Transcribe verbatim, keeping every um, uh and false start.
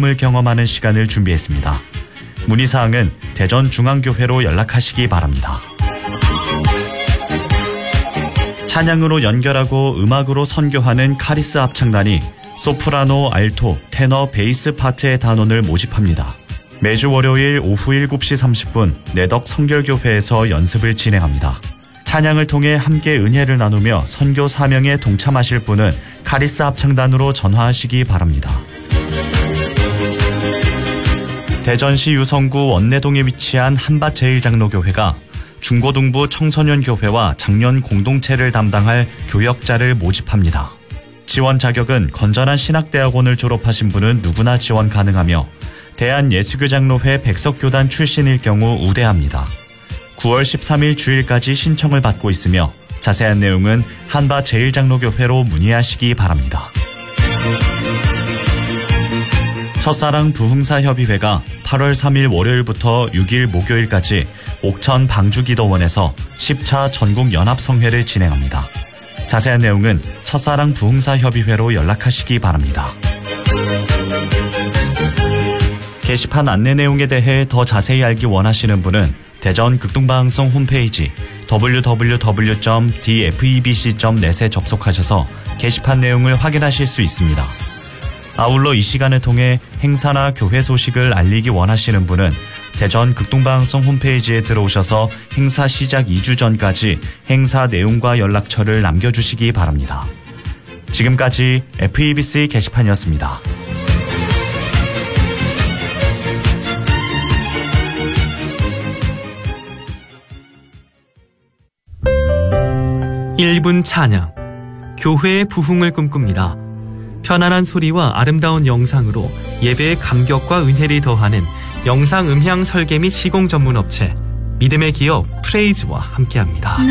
새로움을 경험하는 시간을 준비했습니다. 문의사항은 대전중앙교회로 연락하시기 바랍니다. 찬양으로 연결하고 음악으로 선교하는 카리스 합창단이 소프라노, 알토, 테너, 베이스 파트의 단원을 모집합니다. 매주 월요일 오후 일곱 시 삼십 분 내덕 성결교회에서 연습을 진행합니다. 찬양을 통해 함께 은혜를 나누며 선교 사명에 동참하실 분은 카리스 합창단으로 전화하시기 바랍니다. 대전시 유성구 원내동에 위치한 한밭제일장로교회가 중고등부 청소년교회와 장년 공동체를 담당할 교역자를 모집합니다. 지원 자격은 건전한 신학대학원을 졸업하신 분은 누구나 지원 가능하며 대한예수교장로회 백석교단 출신일 경우 우대합니다. 구월 십삼일 주일까지 신청을 받고 있으며 자세한 내용은 한밭제일장로교회로 문의하시기 바랍니다. 첫사랑 부흥사협의회가 팔월 삼일 월요일부터 육일 목요일까지 옥천 방주기도원에서 십 차 전국연합성회를 진행합니다. 자세한 내용은 첫사랑 부흥사협의회로 연락하시기 바랍니다. 게시판 안내 내용에 대해 더 자세히 알기 원하시는 분은 대전 극동방송 홈페이지 더블유 더블유 더블유 점 디에프이비씨 점 넷에 접속하셔서 게시판 내용을 확인하실 수 있습니다. 아울러 이 시간을 통해 행사나 교회 소식을 알리기 원하시는 분은 대전 극동방송 홈페이지에 들어오셔서 행사 시작 이 주 전까지 행사 내용과 연락처를 남겨주시기 바랍니다. 지금까지 에프이비씨 게시판이었습니다. 일 분 찬양, 교회의 부흥을 꿈꿉니다. 편안한 소리와 아름다운 영상으로 예배의 감격과 은혜를 더하는 영상 음향 설계 및 시공 전문 업체 믿음의 기업 프레이즈와 함께합니다.